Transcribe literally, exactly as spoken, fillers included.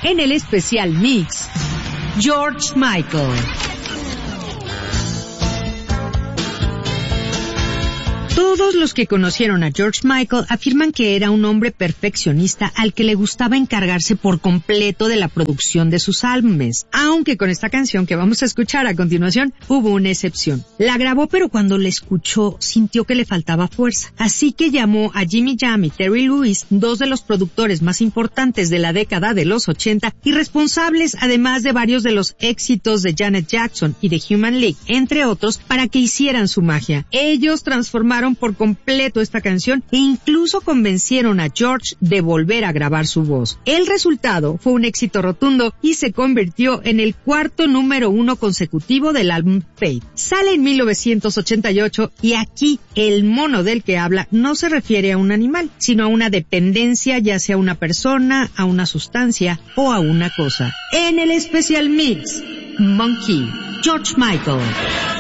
En el especial mix, George Michael. Todos los que conocieron a George Michael afirman que era un hombre perfeccionista al que le gustaba encargarse por completo de la producción de sus álbumes, aunque con esta canción que vamos a escuchar a continuación hubo una excepción. La grabó, pero cuando la escuchó sintió que le faltaba fuerza, así que llamó a Jimmy Jam y Terry Lewis, dos de los productores más importantes de la década de los ochenta y responsables además de varios de los éxitos de Janet Jackson y de Human League, entre otros, para que hicieran su magia. Ellos transformaron por completo esta canción e incluso convencieron a George de volver a grabar su voz. El resultado fue un éxito rotundo y se convirtió en el cuarto número uno consecutivo del álbum Faith. Sale en mil novecientos ochenta y ocho y aquí el mono del que habla no se refiere a un animal, sino a una dependencia, ya sea una persona, a una sustancia o a una cosa. En el especial mix, Monkey, George Michael.